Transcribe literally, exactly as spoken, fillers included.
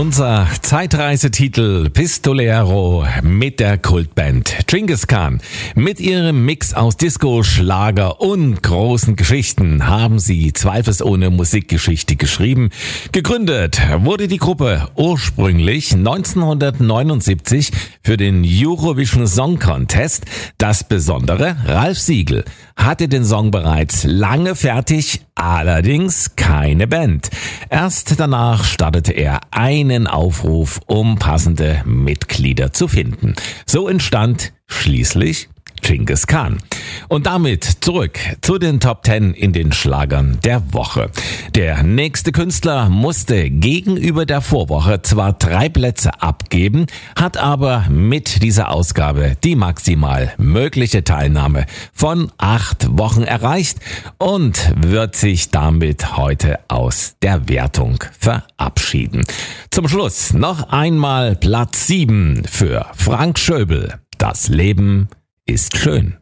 Unser Zeitreisetitel Pistolero mit der Kultband Genghis Khan. Mit ihrem Mix aus Disco, Schlager und großen Geschichten haben sie zweifelsohne Musikgeschichte geschrieben. Gegründet wurde die Gruppe ursprünglich neunzehnhundertneunundsiebzig für den Eurovision Song Contest. Das Besondere, Ralf Siegel hatte den Song bereits lange fertig, allerdings keine Band. Erst danach startete er einen Aufruf, um passende Mitglieder zu finden. So entstand schließlich Genghis Khan. Und damit zurück zu den Top Ten in den Schlagern der Woche. Der nächste Künstler musste gegenüber der Vorwoche zwar drei Plätze abgeben, hat aber mit dieser Ausgabe die maximal mögliche Teilnahme von acht Wochen erreicht und wird sich damit heute aus der Wertung verabschieden. Zum Schluss noch einmal Platz sieben für Frank Schöbel. Das Leben ist schön.